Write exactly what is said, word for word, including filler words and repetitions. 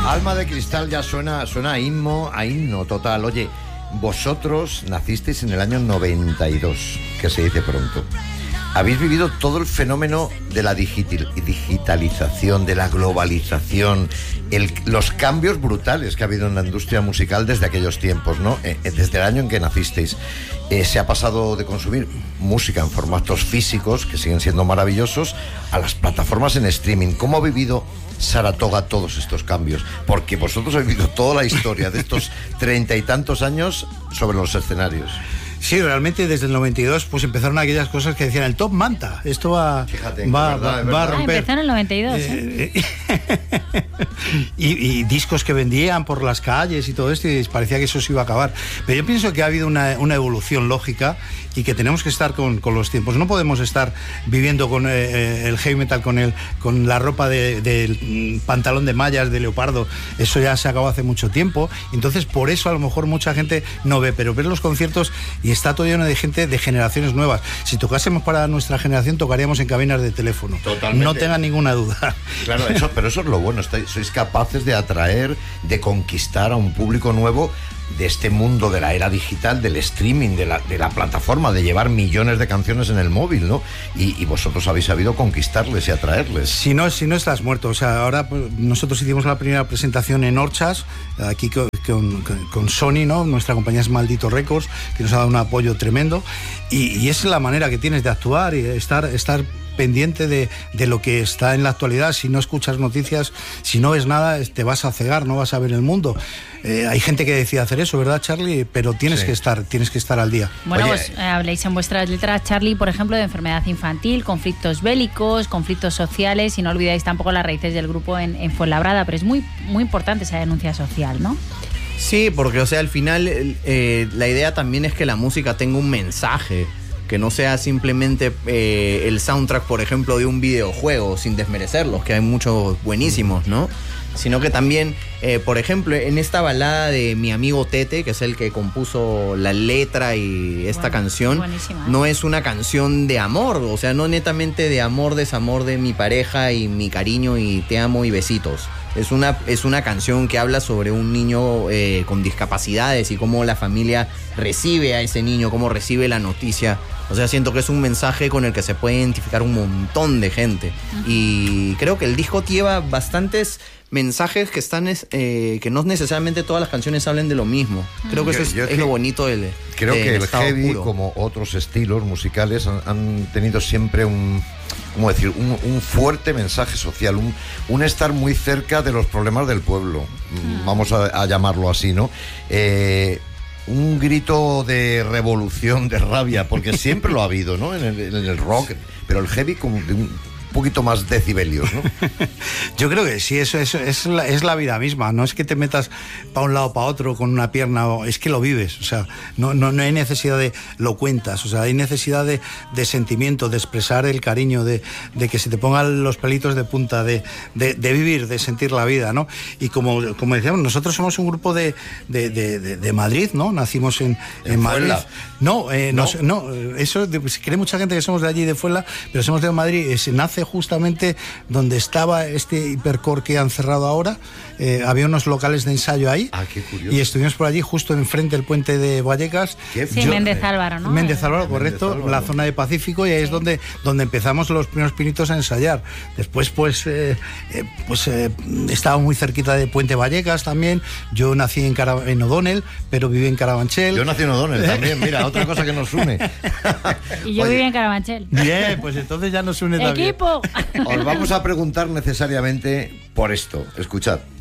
Alma de Cristal ya suena, suena a himno, a himno total. Oye, vosotros nacisteis en el año noventa y dos, que se dice pronto. Habéis vivido todo el fenómeno de la digital, digitalización, de la globalización, el, los cambios brutales que ha habido en la industria musical desde aquellos tiempos, ¿no? Eh, desde el año en que nacisteis. Eh, se ha pasado de consumir música en formatos físicos, que siguen siendo maravillosos, a las plataformas en streaming. ¿Cómo ha vivido Saratoga todos estos cambios? Porque vosotros habéis vivido toda la historia de estos treinta y tantos años sobre los escenarios. Sí, realmente desde el noventa y dos pues empezaron aquellas cosas que decían el top manta. Esto va, Fíjate, va, verdad, va, va a romper. Ah, empezó en el noventa y dos. Eh, ¿eh? y, y discos que vendían por las calles y todo esto, y parecía que eso se iba a acabar. Pero yo pienso que ha habido una, una evolución lógica y que tenemos que estar con, con los tiempos. No podemos estar viviendo con eh, el heavy metal, con, el, con la ropa de, de pantalón de mallas, de leopardo. Eso ya se acabó hace mucho tiempo. Entonces, por eso a lo mejor mucha gente no ve, pero ver los conciertos y está todo lleno de gente de generaciones nuevas. Si tocásemos para nuestra generación, tocaríamos en cabinas de teléfono. Totalmente. No tengan ninguna duda. Claro, eso, pero eso es lo bueno. Estáis, sois capaces de atraer, de conquistar a un público nuevo de este mundo de la era digital, del streaming, de la, de la plataforma, de llevar millones de canciones en el móvil, ¿no? Y, y vosotros habéis sabido conquistarles y atraerles. Si no, si no estás muerto. O sea, ahora pues, nosotros hicimos la primera presentación en Orchas, aquí con, con, con Sony, ¿no? Nuestra compañía es Maldito Records, que nos ha dado un apoyo tremendo. Y, y es la manera que tienes de actuar y estar, estar pendiente de, de lo que está en la actualidad. Si no escuchas noticias, si no ves nada, te vas a cegar, no vas a ver el mundo. Eh, hay gente que decide hacer eso, ¿verdad, Charlie? Pero tienes sí. que estar, tienes que estar al día. Bueno, Oye, pues eh, habléis en vuestras letras, Charlie, por ejemplo, de enfermedad infantil, conflictos bélicos, conflictos sociales, y no olvidáis tampoco las raíces del grupo en, en Fuenlabrada, pero es muy, muy importante esa denuncia social, ¿no? Sí, porque, o sea, al final eh, la idea también es que la música tenga un mensaje, que no sea simplemente eh, el soundtrack, por ejemplo, de un videojuego, sin desmerecerlos, que hay muchos buenísimos, ¿no? Sino que también, eh, por ejemplo, en esta balada de mi amigo Tete, que es el que compuso la letra y esta bueno, canción, buenísima, ¿eh? No es una canción de amor, o sea, no netamente de amor, desamor de mi pareja y mi cariño y te amo y besitos. Es una, es una canción que habla sobre un niño eh, con discapacidades y cómo la familia recibe a ese niño, cómo recibe la noticia. O sea, siento que es un mensaje con el que se puede identificar un montón de gente. Uh-huh. Y creo que el disco lleva bastantes mensajes que están eh, que no necesariamente todas las canciones hablen de lo mismo. Creo que yo, eso es, es que, lo bonito del creo de, que el heavy, puro. Como otros estilos musicales, han, han tenido siempre un, ¿cómo decir? Un, un fuerte mensaje social, un, un estar muy cerca de los problemas del pueblo, mm. vamos a, a llamarlo así, ¿no? Eh, un grito de revolución, de rabia, porque siempre lo ha habido, ¿no? En el, en el rock, pero el heavy como de un poquito más decibelios, ¿no? Yo creo que sí, eso, eso es, la, es la vida misma, no es que te metas para un lado para otro con una pierna, es que lo vives, o sea, no, no, no hay necesidad de lo cuentas, o sea, hay necesidad de, de sentimiento, de expresar el cariño, de, de que se te pongan los pelitos de punta, de, de, de vivir, de sentir la vida, ¿no? Y como, como decíamos, nosotros somos un grupo de, de, de, de, de Madrid, ¿no? Nacimos en, en, en Madrid. No, eh, ¿No? Nos, no, eso de, se cree mucha gente que somos de allí, de Fuenla, pero somos de Madrid, eh, se nace justamente donde estaba este hipercore que han cerrado ahora. Eh, había unos locales de ensayo ahí. Ah, qué curioso. Y estuvimos por allí justo enfrente del puente de Vallecas. ¿Qué? Sí, Yo, Méndez Álvaro, ¿no? Méndez Álvaro, correcto, Méndez Álvaro. La zona de Pacífico, y ahí sí. es donde, donde empezamos los primeros pinitos a ensayar. Después pues, eh, eh, pues eh, estaba muy cerquita de Puente Vallecas también. Yo nací en, Cara- en O'Donnell, pero viví en Carabanchel. Yo nací en O'Donnell también, mira, otra cosa que nos une. Y yo Oye, viví en Carabanchel. Bien, pues entonces ya nos une también. ¡Equipo! Os vamos a preguntar necesariamente por esto. Escuchad.